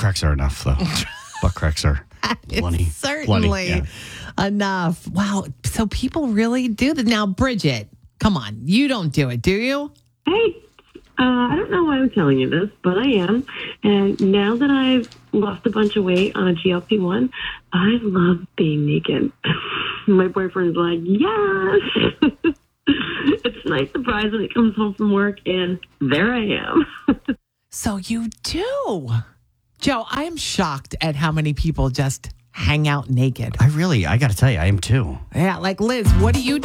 cracks are enough, though. Butt cracks are plenty. Certainly enough. Wow. So people really do that. Now, Bridget, come on. You don't do it, do you? Hey, I don't know why I'm telling you this, but I am. And now that I've lost a bunch of weight on a GLP-1, I love being naked. My boyfriend's like, yes. It's a nice surprise when he comes home from work, and there I am. So you do. Joe, I am shocked at how many people just hang out naked. I got to tell you, I am too. Yeah, like Liz, what do you